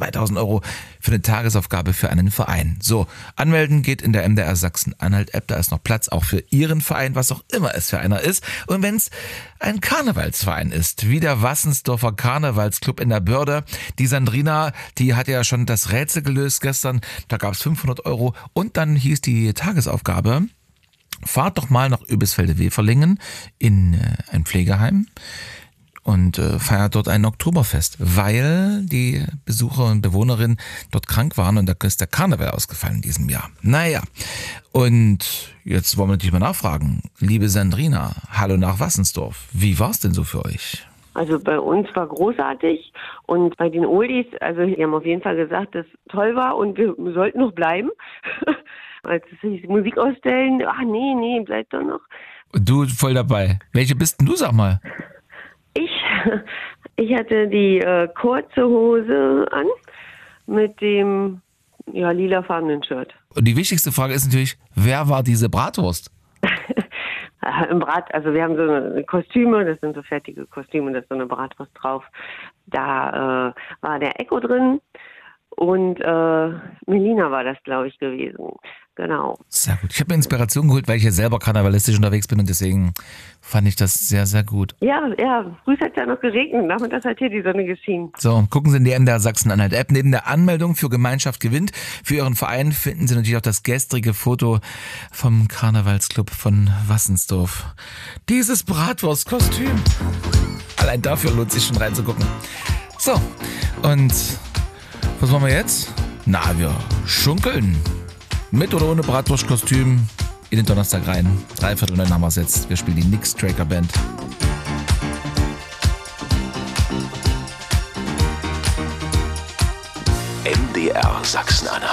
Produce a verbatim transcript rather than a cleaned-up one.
zweitausend Euro für eine Tagesaufgabe für einen Verein. So, anmelden geht in der M D R Sachsen-Anhalt-App, da ist noch Platz auch für Ihren Verein, was auch immer es für einer ist. Und wenn es ein Karnevalsverein ist, wie der Wassensdorfer Karnevalsclub in der Börde, die Sandrina, die hat ja schon das Rätsel gelöst gestern, da gab es fünfhundert Euro und dann hieß die Tagesaufgabe, fahrt doch mal nach Öbisfelde-Weferlingen in äh, ein Pflegeheim und äh, feiert dort ein Oktoberfest, weil die Besucher und Bewohnerinnen dort krank waren und da ist der Karneval ausgefallen in diesem Jahr. Naja, und jetzt wollen wir natürlich mal nachfragen, liebe Sandrina, hallo nach Wassensdorf, wie war's denn so für euch? Also bei uns war großartig und bei den Oldies, also die haben auf jeden Fall gesagt, dass es toll war und wir sollten noch bleiben. Als es hieß Musik ausstellen, ach nee, nee, bleib doch noch. Und du voll dabei. Welche bist denn du, sag mal? Ich, ich hatte die äh, kurze Hose an mit dem ja, lilafarbenen Shirt. Und die wichtigste Frage ist natürlich, wer war diese Bratwurst? Im Brat, also wir haben so eine Kostüme, das sind so fertige Kostüme, da ist so eine Bratwurst drauf. Da äh, war der Echo drin und äh, Melina war das, glaube ich, gewesen. Genau. Sehr gut. Ich habe mir Inspiration geholt, weil ich ja selber karnevalistisch unterwegs bin und deswegen fand ich das sehr, sehr gut. Ja, ja, früh hat es ja noch geregnet, nachmittags hat hier die Sonne geschienen. So, gucken Sie in die M D R Sachsen-Anhalt-App. Neben der Anmeldung für Gemeinschaft gewinnt für Ihren Verein finden Sie natürlich auch das gestrige Foto vom Karnevalsclub von Wassensdorf. Dieses Bratwurstkostüm. Allein dafür lohnt sich schon reinzugucken. So, und was machen wir jetzt? Na, wir schunkeln. Mit oder ohne Bratwurstkostüm in den Donnerstag rein. Dreiviertel neun haben wir es jetzt. Wir spielen die Nix Tracker Band. M D R Sachsen-Anhalt.